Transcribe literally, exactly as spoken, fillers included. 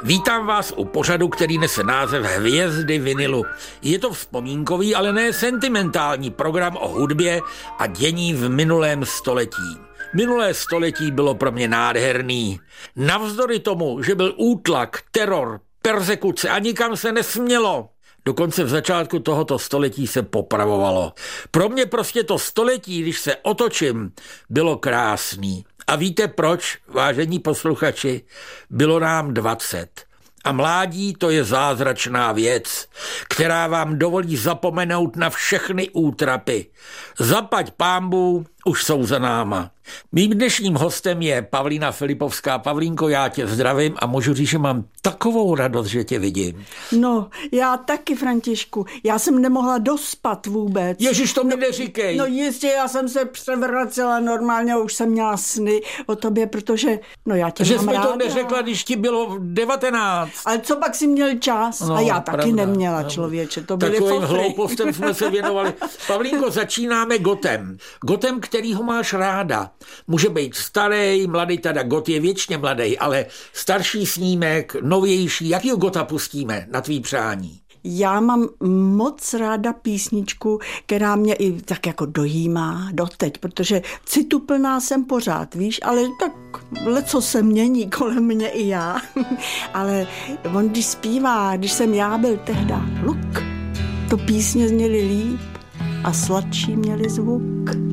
Vítám vás u pořadu, který nese název Hvězdy vinilu. Je to vzpomínkový, ale ne sentimentální program o hudbě a dění v minulém století. Minulé století bylo pro mě nádherný. Navzdory tomu, že byl útlak, teror, perzekuce a nikam se nesmělo. Dokonce v začátku tohoto století se popravovalo. Pro mě prostě to století, když se otočím, bylo krásný. A víte proč, vážení posluchači? Bylo nám dvacet. A mládí to je zázračná věc, která vám dovolí zapomenout na všechny útrapy. Zaplať pánbů, už jsou za náma. Mým dnešním hostem je Pavlína Filipovská. Pavlínko, já tě zdravím a můžu říct, že mám takovou radost, že tě vidím. No, já taky, Františku. Já jsem nemohla dospat vůbec. Ježiš, to mi neříkej. No jistě, já jsem se převracela normálně, už jsem měla sny o tobě, protože, no já tě že mám jsi mi ráda. to neřekla, když ti bylo devatenáct. Ale co pak jsi měl čas? No, a já taky pravda. neměla, člověče, to byly Takovým fofry. hloupostem jsme se věnovali. Pavlínko, začínáme gotem. Gotem, kterýho máš ráda. Může být starý, mladý, teda got je věčně mladý, ale starší snímek, novější. Jakýho gota pustíme na tvý přání? Já mám moc ráda písničku, která mě i tak jako dojímá doteď, protože cituplná jsem pořád, víš, ale tak leco se mění kolem mě i já. Ale on, když zpívá, když jsem já byl tehda luk, to písně zněly líp a sladší měly zvuk.